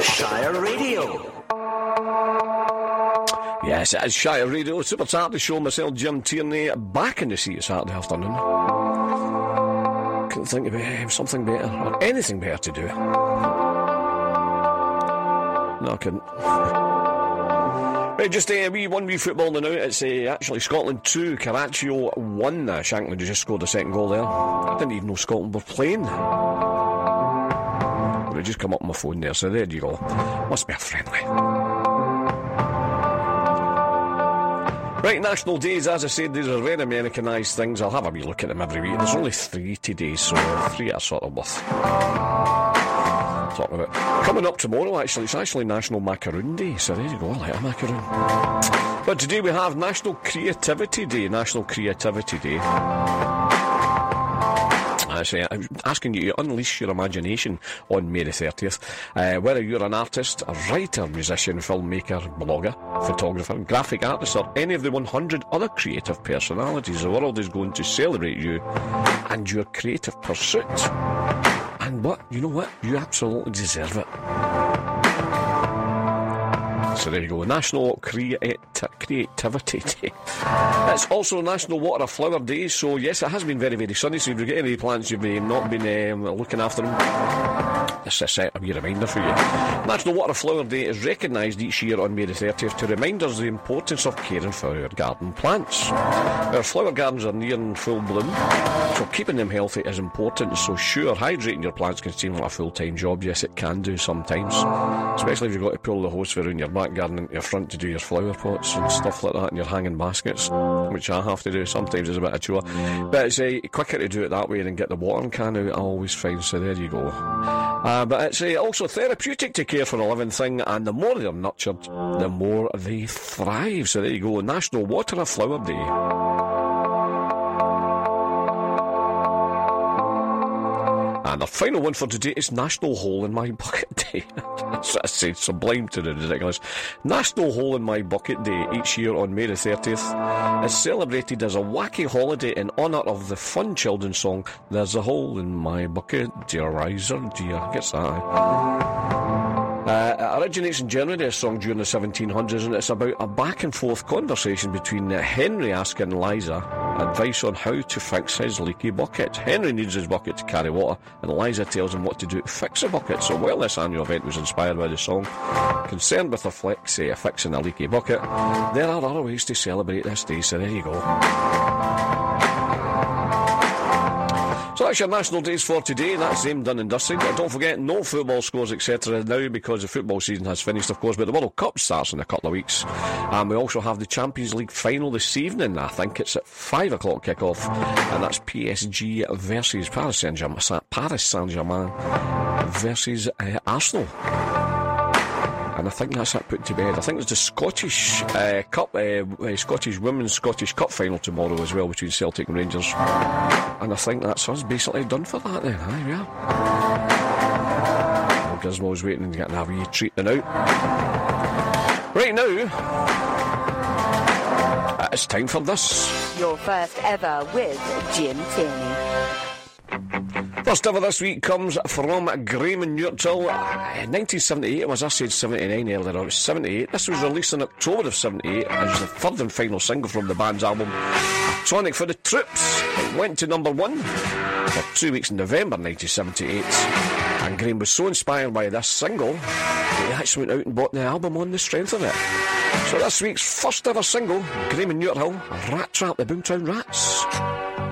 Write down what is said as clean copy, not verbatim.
Shire Radio. Yes, it is Shire Radio. Super Saturday show. Myself, Jim Tierney, back in the seat Saturday afternoon. Couldn't think of something better, or anything better to do. No, I couldn't. Right, just a wee football now. It's actually Scotland 2, Carraccio 1. Shankland just scored a second goal there. I didn't even know Scotland were playing. But it just come up on my phone there, so there you go. Must be a friendly. Right, national days, as I said, these are very Americanised things. I'll have a wee look at them every week. There's only 3 today, so 3 are sort of worth talking about. Coming up tomorrow, actually, it's actually National Macaroon Day, so there you go, I like a macaroon. But today we have National Creativity Day. National Creativity Day. I'm asking you to unleash your imagination on May the 30th. Whether you're an artist, a writer, musician, filmmaker, blogger, photographer, graphic artist, or any of the 100 other creative personalities, the world is going to celebrate you and your creative pursuit. And you know what? You absolutely deserve it. So there you go, National Creativity Day. It's also National Water a Flower Day, so yes, it has been very, very sunny, so if you've got any plants you've not been looking after them, this is a wee reminder for you. National Water a Flower Day is recognised each year on May the 30th to remind us the importance of caring for our garden plants. Our flower gardens are near in full bloom, so keeping them healthy is important. So sure, hydrating your plants can seem like a full-time job. Yes, it can do sometimes, especially if you've got to pull the hose around your back garden into your front to do your flower pots and stuff like that, and your hanging baskets, which I have to do sometimes. Is a bit of a chore, but it's quicker to do it that way than get the watering can out, I always find. So there you go. But it's also therapeutic to care for a living thing, and the more they're nurtured, the more they thrive. So there you go, National Water a Flower Day. And the final one for today is National Hole in My Bucket Day. That's what I say, sublime to the ridiculous. National Hole in My Bucket Day, each year on May the 30th, is celebrated as a wacky holiday in honour of the fun children's song, There's a Hole in My Bucket, Dear Riser, Dear. Gets that, it originates in Germany, a song during the 1700s, and it's about a back and forth conversation between Henry asking Liza advice on how to fix his leaky bucket. Henry needs his bucket to carry water, and Liza tells him what to do to fix the bucket. So while this annual event was inspired by the song, concerned with fixing a leaky bucket, there are other ways to celebrate this day, so there you go. So that's your national days for today. That's them done and dusted. Don't forget, no football scores, etc. now, because the football season has finished, of course, but the World Cup starts in a couple of weeks. And we also have the Champions League final this evening. I think it's at 5 o'clock kick-off, and that's PSG versus Paris Saint-Germain versus Arsenal. And I think that's it put to bed. I think there's the Scottish Cup, Scottish Women's Scottish Cup final tomorrow as well, between Celtic and Rangers. And I think that's us basically done for that then. Aye, yeah. Well, Gizmo's waiting and getting a wee treat out. Right now, it's time for this. Your first ever with Jim Tierney. First ever this week comes from Graham and Newtall. 1978, as I said 79 earlier on, it's 78. This was released in October of 78 as the third and final single from the band's album Tonic for the Troops. It went to number 1 for 2 weeks in November 1978. And Graham was so inspired by this single that he actually went out and bought the album on the strength of it. So this week's first ever single, Graham and Newtall, Rat Trap, the Boomtown Rats.